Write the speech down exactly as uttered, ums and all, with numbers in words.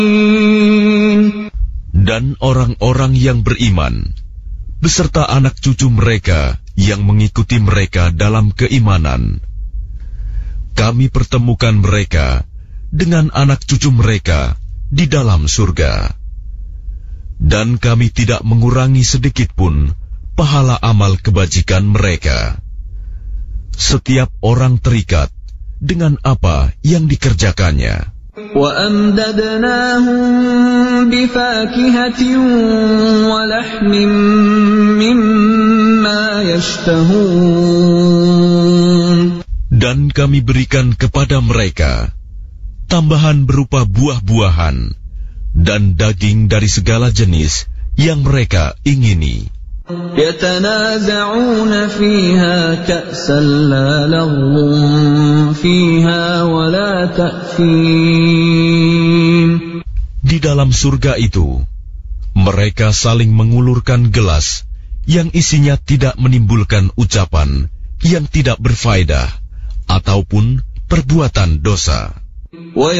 Dan orang-orang yang beriman beserta anak cucu mereka yang mengikuti mereka dalam keimanan, kami pertemukan mereka dengan anak cucu mereka di dalam surga. Dan kami tidak mengurangi sedikitpun pahala amal kebajikan mereka. Setiap orang terikat dengan apa yang dikerjakannya. وَأَمْدَدْنَاهُمْ بِفَاكِهَةٍ وَلَحْمٍ مِّمَّا يَشْتَهُونَ. Dan kami berikan kepada mereka tambahan berupa buah-buahan dan daging dari segala jenis yang mereka ingini. يَتَنَازَعُونَ فِيهَا كَأْسًا لَا لَغْوٌ فِيهَا وَلَا تَأْثِيمٌ. Di dalam surga itu, mereka saling mengulurkan gelas yang isinya tidak menimbulkan ucapan yang tidak berfaedah ataupun perbuatan dosa.